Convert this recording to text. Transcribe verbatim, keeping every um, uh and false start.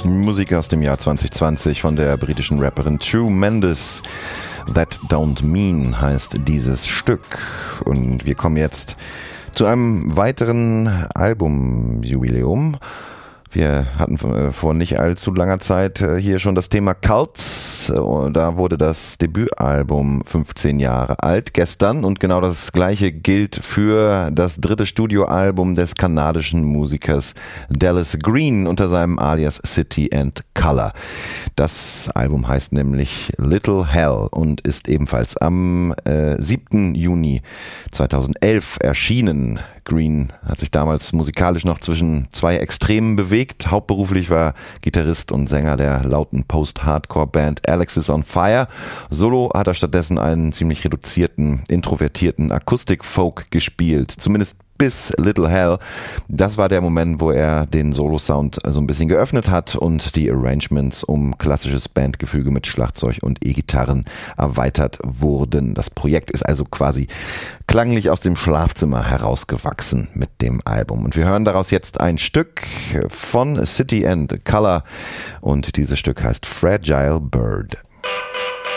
Musik aus dem Jahr zwanzig zwanzig von der britischen Rapperin True Mendes. That Don't Mean heißt dieses Stück. Und wir kommen jetzt zu einem weiteren Albumjubiläum. Wir hatten vor nicht allzu langer Zeit hier schon das Thema Cults. Da wurde das Debütalbum fünfzehn Jahre alt gestern und genau das gleiche gilt für das dritte Studioalbum des kanadischen Musikers Dallas Green unter seinem Alias City and Colour. Das Album heißt nämlich Little Hell und ist ebenfalls am äh, siebten Juni zweitausendelf erschienen. Green hat sich damals musikalisch noch zwischen zwei Extremen bewegt. Hauptberuflich war Gitarrist und Sänger der lauten Post-Hardcore-Band Alexis on Fire. Solo hat er stattdessen einen ziemlich reduzierten, introvertierten Akustik-Folk gespielt. Zumindest bis Little Hell. Das war der Moment, wo er den Solo-Sound so ein bisschen geöffnet hat und die Arrangements um klassisches Bandgefüge mit Schlagzeug und E-Gitarren erweitert wurden. Das Projekt ist also quasi klanglich aus dem Schlafzimmer herausgewachsen mit dem Album. Und wir hören daraus jetzt ein Stück von City and Colour und dieses Stück heißt Fragile Bird.